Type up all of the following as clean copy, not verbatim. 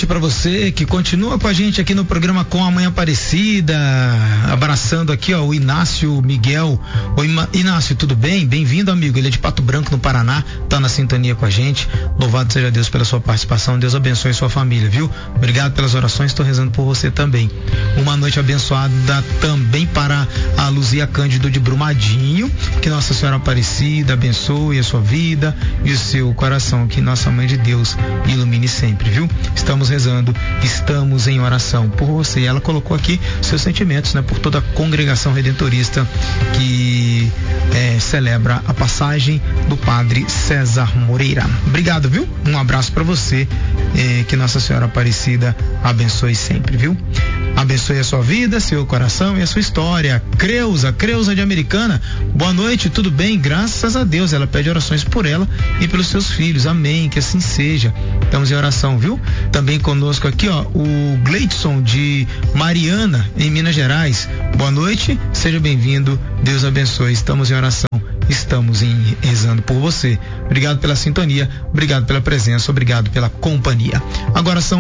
noite para você que continua com a gente aqui no programa Com a Mãe Aparecida, abraçando aqui, ó, o Inácio Miguel. Oi, Inácio, tudo bem? Bem-vindo, amigo. Ele é de Pato Branco, no Paraná, tá na sintonia com a gente. Louvado seja Deus pela sua participação. Deus abençoe sua família, viu? Obrigado pelas orações, estou rezando por você também. Uma noite abençoada também para a Luzia Cândido de Brumadinho. Que Nossa Senhora Aparecida abençoe a sua vida e o seu coração. Que Nossa Mãe de Deus ilumine sempre, viu? Estamos rezando, estamos em oração por você. Ela colocou aqui seus sentimentos, né? Por toda a congregação redentorista que celebra a passagem do Padre César Moreira. Obrigado, viu? Um abraço para você, que Nossa Senhora Aparecida abençoe sempre, viu? Abençoe a sua vida, seu coração e a sua história. Creuza de Americana, boa noite, tudo bem? Graças a Deus. Ela pede orações por ela e pelos seus filhos, amém, que assim seja. Estamos em oração, viu? Também conosco aqui, ó, o Gleidson de Mariana, em Minas Gerais. Boa noite, seja bem-vindo, Deus abençoe. Estamos em oração, estamos rezando por você. Obrigado pela sintonia, obrigado pela presença, obrigado pela companhia. Agora são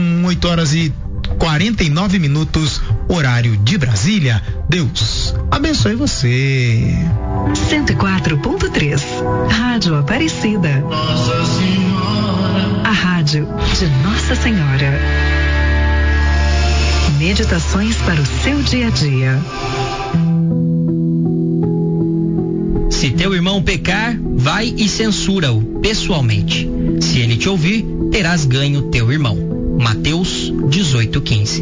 8h49, horário de Brasília. Deus abençoe você. 104.3 Rádio Aparecida. Nossa Senhora. A rádio de Nossa Senhora. Meditações para o seu dia a dia. Se teu irmão pecar, vai e censura-o pessoalmente. Se ele te ouvir, terás ganho teu irmão. Mateus 18:15.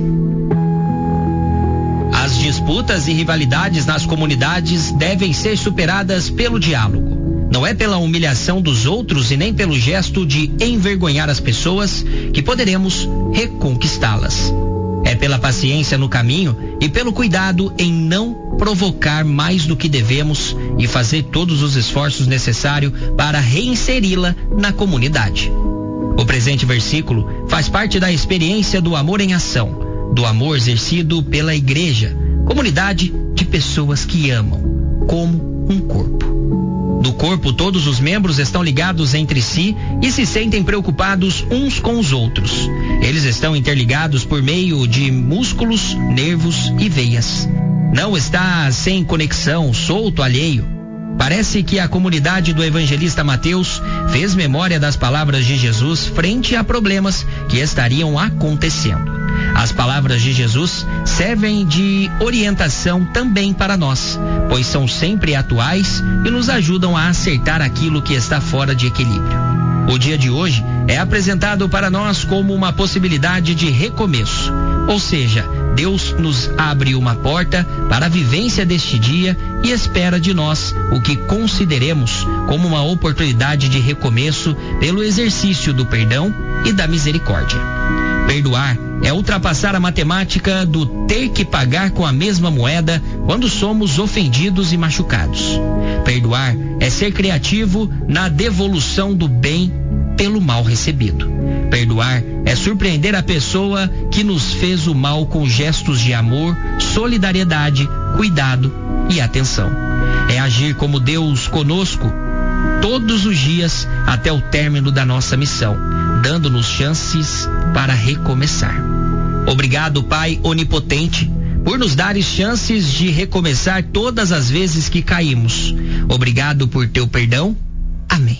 As disputas e rivalidades nas comunidades devem ser superadas pelo diálogo. Não é pela humilhação dos outros e nem pelo gesto de envergonhar as pessoas que poderemos reconquistá-las. É pela paciência no caminho e pelo cuidado em não provocar mais do que devemos e fazer todos os esforços necessários para reinseri-la na comunidade. O presente versículo faz parte da experiência do amor em ação, do amor exercido pela igreja, comunidade de pessoas que amam, como um corpo. No corpo, todos os membros estão ligados entre si e se sentem preocupados uns com os outros. Eles estão interligados por meio de músculos, nervos e veias. Não está sem conexão, solto, alheio. Parece que a comunidade do evangelista Mateus fez memória das palavras de Jesus frente a problemas que estariam acontecendo. As palavras de Jesus servem de orientação também para nós, pois são sempre atuais e nos ajudam a acertar aquilo que está fora de equilíbrio. O dia de hoje é apresentado para nós como uma possibilidade de recomeço, ou seja, Deus nos abre uma porta para a vivência deste dia e espera de nós o que consideremos como uma oportunidade de recomeço pelo exercício do perdão e da misericórdia. Perdoar é ultrapassar a matemática do ter que pagar com a mesma moeda quando somos ofendidos e machucados. Perdoar é ser criativo na devolução do bem pelo mal recebido. Perdoar é surpreender a pessoa que nos fez o mal com gestos de amor, solidariedade, cuidado e atenção. É agir como Deus conosco todos os dias até o término da nossa missão, dando-nos chances para recomeçar. Obrigado, Pai onipotente, por nos dares chances de recomeçar todas as vezes que caímos. Obrigado por teu perdão. Amém.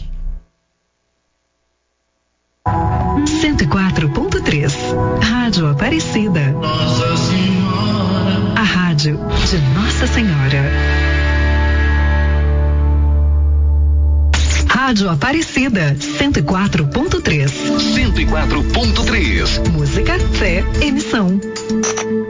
104.3 Rádio Aparecida. Nossa Senhora. A rádio de Nossa Senhora. Rádio Aparecida 104.3.